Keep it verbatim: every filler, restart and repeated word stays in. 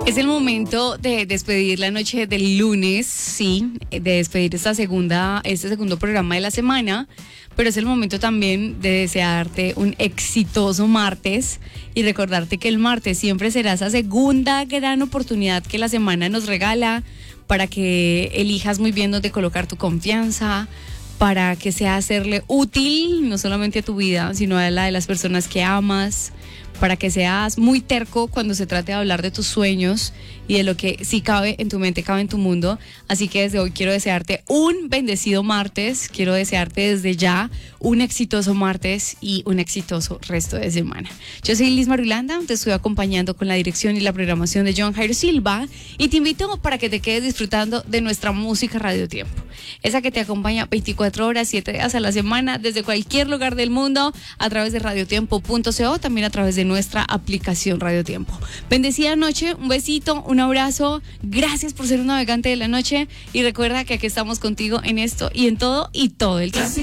Es el momento de despedir la noche del lunes, sí, de despedir esta segunda, este segundo programa de la semana, pero es el momento también de desearte un exitoso martes y recordarte que el martes siempre será esa segunda gran oportunidad que la semana nos regala para que elijas muy bien dónde colocar tu confianza, para que sea hacerle útil no solamente a tu vida, sino a la de las personas que amas, para que seas muy terco cuando se trate de hablar de tus sueños y de lo que sí cabe en tu mente, cabe en tu mundo. Así que desde hoy quiero desearte un bendecido martes, quiero desearte desde ya un exitoso martes y un exitoso resto de semana. Yo soy Liz Marulanda, te estoy acompañando con la dirección y la programación de John Jairo Silva y te invito para que te quedes disfrutando de nuestra música Radio Tiempo, esa que te acompaña veinticuatro horas, siete días a la semana, desde cualquier lugar del mundo, a través de radiotiempo punto co, también a través de nuestra aplicación Radio Tiempo. Bendecida noche, un besito, un abrazo, gracias por ser un navegante de la noche y recuerda que aquí estamos contigo en esto y en todo y todo el tiempo.